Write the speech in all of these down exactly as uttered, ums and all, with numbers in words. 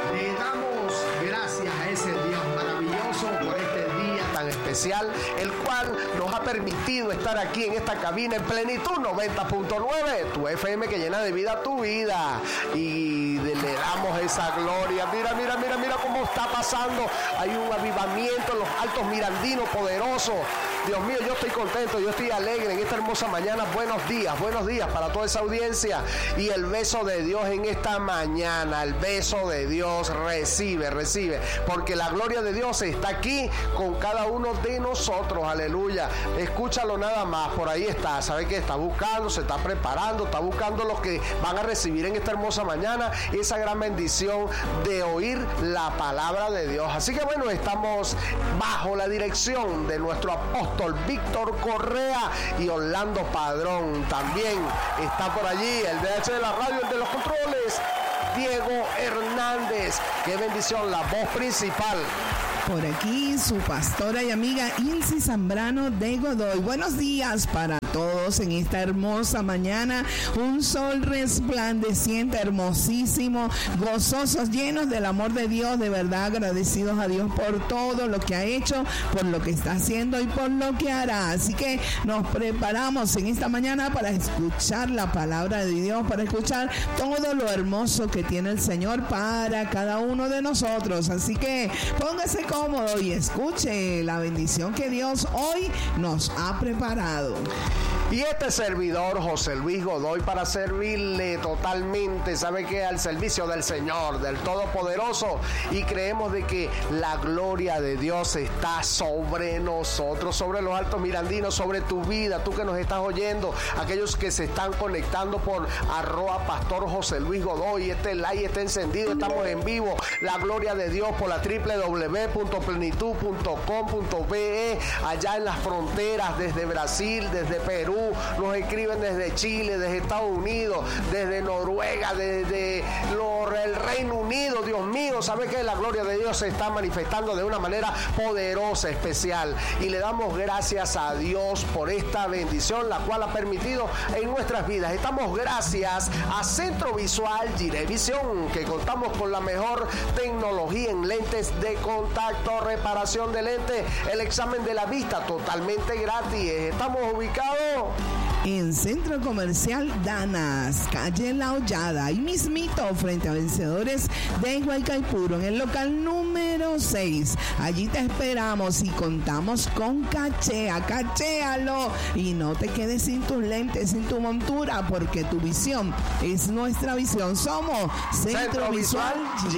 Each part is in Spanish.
Le damos gracias a ese Dios maravilloso por este día tan especial, el cual nos ha permitido estar aquí en esta cabina en Plenitud noventa punto nueve, tu F M que llena de vida tu vida. Y le damos esa gloria. Mira, mira, mira, mira cómo está pasando. Hay un avivamiento en los altos mirandinos poderoso. Dios mío, yo estoy contento, yo estoy alegre en esta hermosa mañana. Buenos días, buenos días para toda esa audiencia. Y el beso de Dios en esta mañana, el beso de Dios, recibe, recibe. Porque la gloria de Dios está aquí con cada uno de nosotros, aleluya. Escúchalo nada más, por ahí está. ¿Sabe qué? Está buscando, se está preparando, está buscando los que van a recibir en esta hermosa mañana esa gran bendición de oír la palabra de Dios. Así que bueno, estamos bajo la dirección de nuestro apóstol Víctor Correa y Orlando Padrón. También está por allí el D H de la radio, el de los controles, Diego Hernández. Qué bendición, la voz principal. Por aquí su pastora y amiga Ilse Zambrano de Godoy. Buenos días para todos en esta hermosa mañana. Un sol resplandeciente, hermosísimo, gozosos, llenos del amor de Dios. De verdad agradecidos a Dios por todo lo que ha hecho, por lo que está haciendo y por lo que hará. Así que nos preparamos en esta mañana para escuchar la palabra de Dios, para escuchar todo lo hermoso que tiene el Señor para cada uno de nosotros. Así que póngase cómodo y escuche la bendición que Dios hoy nos ha preparado. Y este servidor, José Luis Godoy, para servirle totalmente, ¿sabe qué? Al servicio del Señor, del Todopoderoso. Y creemos de que la gloria de Dios está sobre nosotros, sobre los altos mirandinos, sobre tu vida, tú que nos estás oyendo, aquellos que se están conectando por arroba pastor José Luis Godoy. Este like está encendido, estamos en vivo. La gloria de Dios por la doble u doble u doble u punto plenitud punto com punto be, allá en las fronteras, desde Brasil, desde Perú. Nos escriben desde Chile, desde Estados Unidos, desde Noruega, desde lo, el Reino Unido. Dios mío, ¿sabe que la gloria de Dios se está manifestando de una manera poderosa, especial? Y le damos gracias a Dios por esta bendición, la cual ha permitido en nuestras vidas. Estamos gracias a Centro Visual Girevisión, que contamos con la mejor tecnología en lentes de contacto, reparación de lentes, el examen de la vista totalmente gratis. Estamos ubicados en Centro Comercial Danas, calle La Hollada, ahí mismito frente a Vencedores de Guaycaipuro, en el local número seis. Allí te esperamos y contamos con cachea, cachéalo y no te quedes sin tus lentes, sin tu montura, porque tu visión es nuestra visión. Somos Centro, Centro Visual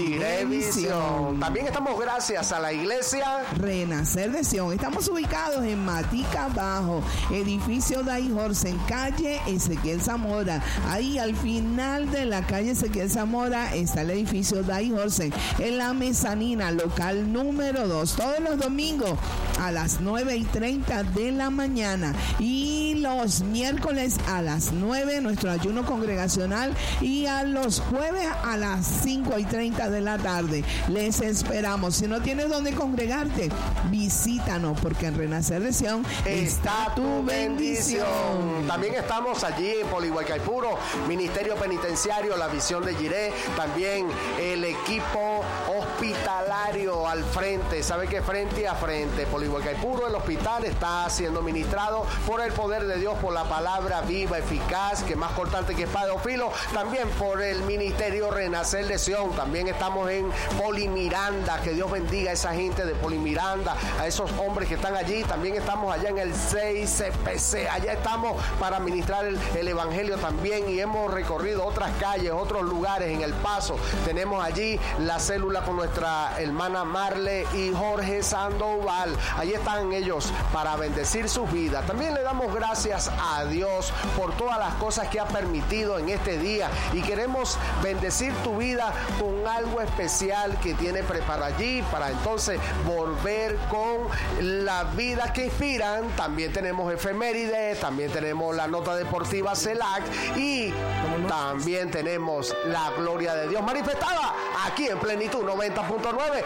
Girevisión. También estamos gracias a la iglesia Renacer de Sion. Estamos ubicados en Matica Bajo, edificio Day Horse, en calle Ezequiel Zamora. Ahí al final de la calle Ezequiel Zamora está el edificio Day Horse, en la mezanina, local número dos, todos los domingos a las nueve y treinta de la mañana y los miércoles a las nueve nuestro ayuno congregacional y a los jueves a las cinco y treinta de la tarde. Les esperamos. Si no tienes dónde congregarte, visítanos, porque en Renacer de Sion está tu bendición. También estamos allí en Polihuacaipuro, Ministerio Penitenciario, la Visión de Jiré, también el equipo hospitalario al frente. ¿Sabe qué? Frente a frente, Polihuacaipuro, el hospital está siendo ministrado por el poder de Dios, por la palabra viva, eficaz, que más cortante que espada de filo, también por el Ministerio Renacer de Sion. También estamos en Polimiranda, que Dios bendiga a esa gente de Polimiranda, a esos hombres que están allí. También estamos allá en el seis C P C, allá estamos para ministrar el, el evangelio también, y hemos recorrido otras calles, otros lugares en El Paso. Tenemos allí la célula con nuestra hermana Marle y Jorge Sandoval. Allí están ellos para bendecir sus vidas. También le damos gracias a Dios por todas las cosas que ha permitido en este día, y queremos bendecir tu vida con algo especial que tiene preparado allí para entonces volver con las vidas que inspiran. También tenemos efemérides, también tenemos la nota deportiva C E L A C y también tenemos la gloria de Dios manifestada aquí en Plenitud noventa punto nueve, tu F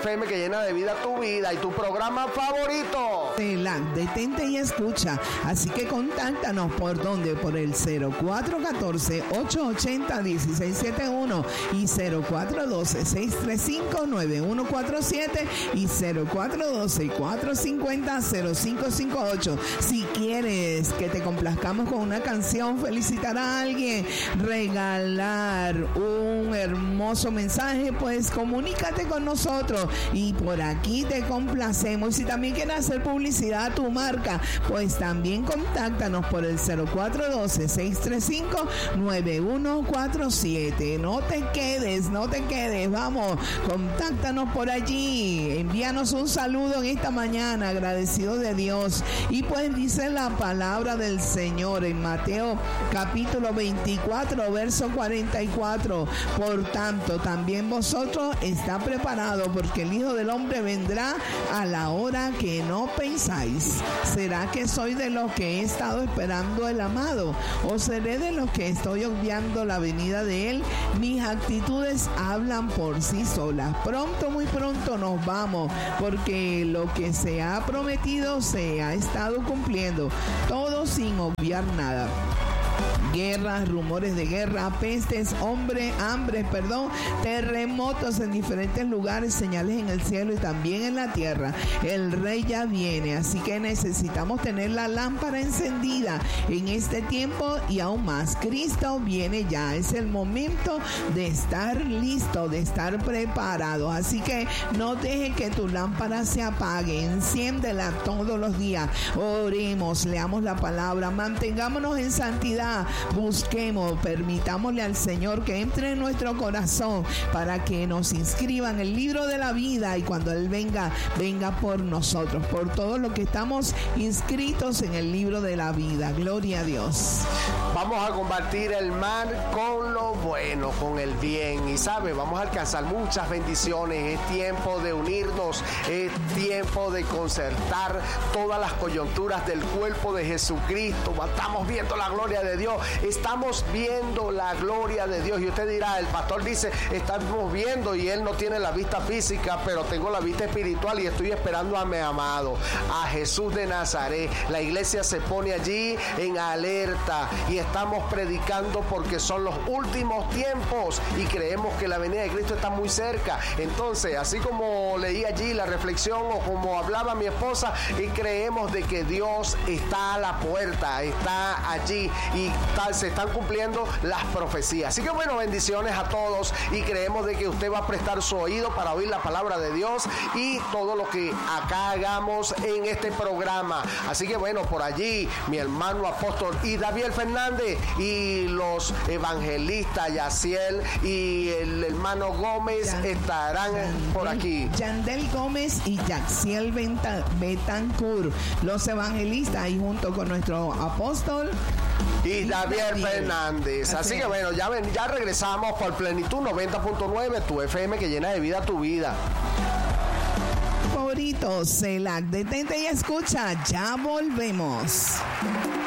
F M que llena de vida tu vida y tu programa favorito. Celac, detente y escucha. Así que contáctanos por donde, por el cero cuatro uno cuatro, ocho ocho cero, uno seis siete uno y cero cuatro uno dos, seis tres cinco, nueve uno cuatro siete y cero cuatro uno dos, cuatro cinco cero, cero cinco cinco ocho. Si quieres que te complazcamos con una canción, felicitar a alguien, regalar un hermoso mensaje, pues comunícate con nosotros y por aquí te complacemos. Y si también quieres hacer publicidad a tu marca, pues también contáctanos por el cero cuatro uno dos, seis tres cinco, nueve uno cuatro siete. No te quedes, no te quedes, vamos, contáctanos por allí, envíanos un saludo en esta mañana, agradecido de Dios. Y pues dice la palabra del Señor en Mateo capítulo veinticuatro, verso cuarenta y cuatro: por tanto, también vosotros está preparado, porque el Hijo del Hombre vendrá a la hora que no pensáis. ¿Será que soy de los que he estado esperando el amado? ¿O seré de los que estoy obviando la venida de él? Mis actitudes hablan por sí solas. Pronto, muy pronto nos vamos, porque lo que se ha prometido se ha estado cumpliendo, todo sin obviar nada. Guerras, rumores de guerra, pestes, hombre, hambre, perdón, terremotos en diferentes lugares, señales en el cielo y también en la tierra. El rey ya viene, así que necesitamos tener la lámpara encendida en este tiempo y aún más. Cristo viene ya, es el momento de estar listo, de estar preparado. Así que no deje que tu lámpara se apague, enciéndela todos los días. Oremos, leamos la palabra, mantengámonos en santidad. Busquemos, permitámosle al Señor que entre en nuestro corazón para que nos inscriba en el libro de la vida y cuando Él venga, venga por nosotros, por todos los que estamos inscritos en el libro de la vida. Gloria a Dios. Vamos a combatir el mal con lo bueno, con el bien. Y sabe, vamos a alcanzar muchas bendiciones. Es tiempo de unirnos, es tiempo de concertar todas las coyunturas del cuerpo de Jesucristo. Estamos viendo la gloria de Dios. Estamos viendo la gloria de Dios. Y usted dirá, el pastor dice, estamos viendo y él no tiene la vista física, pero tengo la vista espiritual y estoy esperando a mi amado, a Jesús de Nazaret. La iglesia se pone allí en alerta y estamos predicando porque son los últimos tiempos y creemos que la venida de Cristo está muy cerca. Entonces, así como leí allí la reflexión o como hablaba mi esposa, y creemos de que Dios está a la puerta, está allí y tal, se están cumpliendo las profecías. Así que bueno, bendiciones a todos y creemos de que usted va a prestar su oído para oír la palabra de Dios y todo lo que acá hagamos en este programa. Así que bueno, por allí mi hermano apóstol y David Fernández y los evangelistas Yaciel y el hermano Gómez Yan, estarán Yandel, por aquí. Yandel Gómez y Yaciel Betancourt, los evangelistas, y junto con nuestro apóstol y David, David Fernández. Así, Así que bueno, ya, ven, ya regresamos por Plenitud noventa punto nueve, tu F M que llena de vida tu vida. Favorito, Celac, detente y escucha, ya volvemos.